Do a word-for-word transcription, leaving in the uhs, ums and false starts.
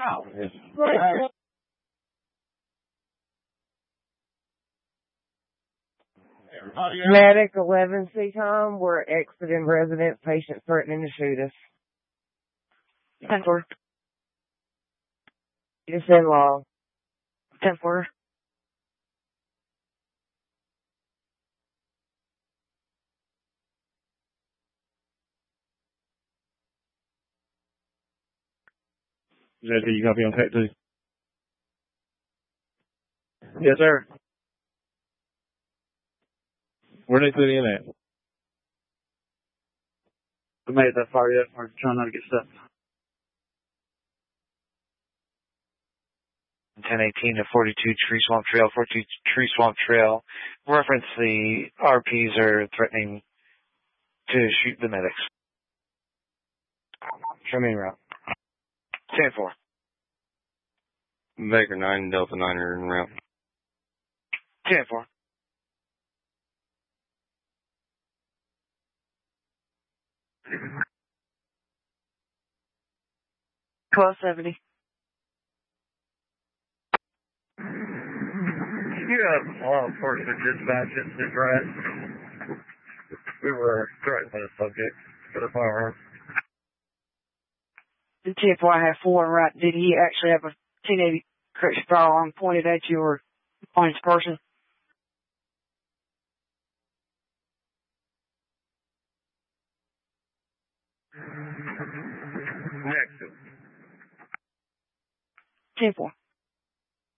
Medic eleven C com, we're exiting residence, patient threatening to shoot us. ten four. Just in law. ten four. J T, you copy on tech two? Yes, sir. Where they put in at? We made it that far yet. We're trying not to get stuck. ten eighteen to forty-two Tree Swamp Trail, forty-two Tree Swamp Trail. Reference the R Ps are threatening to shoot the medics. Show me route. ten four. Baker nine, Delta nine are en route. ten four. twelve seventy. You have law enforcement dispatch incident, right? We were threatened by the subject with a firearm. The ten four, I have four, right? Did he actually have a ten eighty correction firearm pointed at you or on his person? Next. ten four.